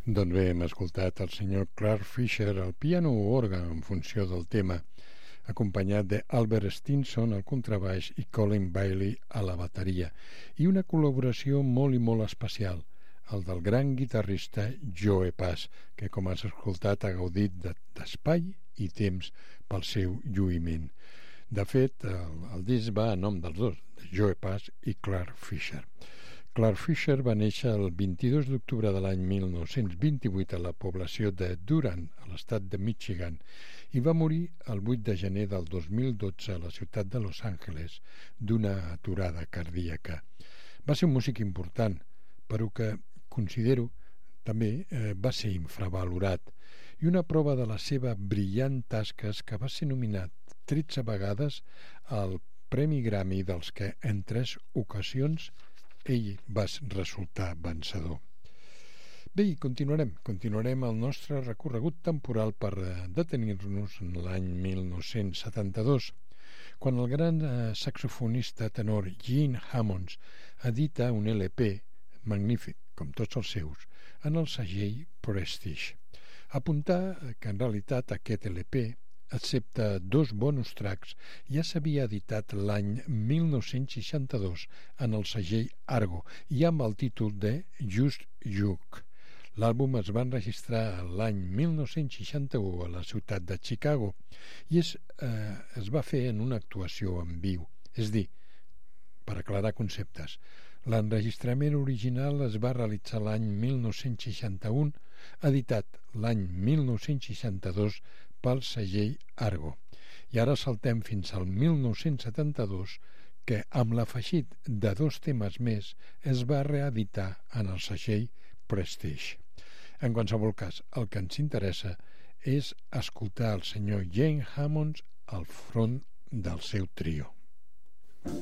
Doncs bé, hem escoltat el senyor Clark Fisher al piano o orgue en funció del tema, acompanyat de Albert Stinson al contrabaix i Colin Bailey a la bateria, i una col·laboració molt i molt especial, el del gran guitarrista Joe Pass, que com has escoltat ha gaudit d'espai i temps pel seu lluïment. De fet, el disc va a nom dels dos, de Joe Pass i Clark Fisher. Clark Fisher va néixer el 22 d'octubre de l'any 1928 a la població de Durham, a l'estat de Michigan, i va morir el 8 de gener del 2012 a la ciutat de Los Angeles d'una aturada cardíaca. Va ser un músic important, però que considero també va ser infravalorat, i una prova de la seva brillant tasca és que va ser nominat 13 vegades al Premi Grammy, dels que en 3 ocasions ell va resultar vencedor. Bé, i continuarem el nostre recorregut temporal per detenir-nos en l'any 1972, quan el gran saxofonista tenor Gene Hammonds edita un LP magnífic, com tots els seus, en el segell Prestige. Apuntar que en realitat aquest LP, excepte 2 bonus tracks, ja s'havia editat l'any 1962 en el segell Argo i amb el títol de Just Juke. L'àlbum es va enregistrar l'any 1961 a la ciutat de Chicago i es va fer en una actuació en viu, és dir, per aclarar conceptes. L'enregistrament original es va realitzar l'any 1961, editat l'any 1962 pel segell Argo. I ara saltem fins al 1972, que amb l'afegit de 2 temes més es va reeditar en el segell Prestige. En qualsevol cas, el que ens interessa és escoltar el senyor Gene Hammonds al front del seu trio.